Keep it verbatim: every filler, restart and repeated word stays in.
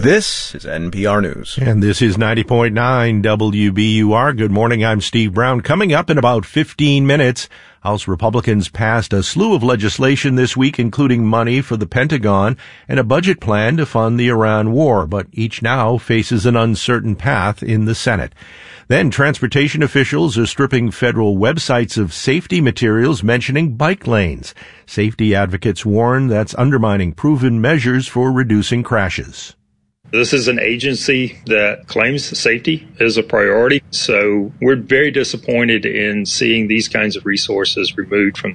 This is N P R News. And this is ninety point nine W B U R. Good morning, I'm Steve Brown. Coming up in about fifteen minutes, House Republicans passed a slew of legislation this week, including money for the Pentagon and a budget plan to fund the Iran war, but each now faces an uncertain path in the Senate. Then transportation officials are stripping federal websites of safety materials mentioning bike lanes. Safety advocates warn that's undermining proven measures for reducing crashes. This is an agency that claims safety is a priority, so we're very disappointed in seeing these kinds of resources removed from